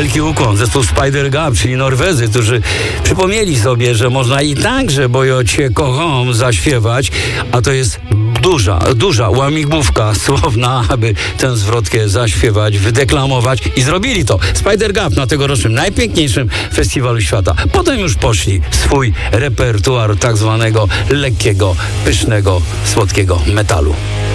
wielki ukłon. Zespół Spider Gap, czyli Norwezy, którzy przypomnieli sobie, że można i także Bojo Cię kocham zaśpiewać, a to jest duża łamigłówka słowna, aby tę zwrotkę zaśpiewać, wydeklamować i zrobili to. Spider Gap na tegorocznym najpiękniejszym festiwalu świata. Potem już poszli swój repertuar tak zwanego lekkiego, pysznego, słodkiego metalu.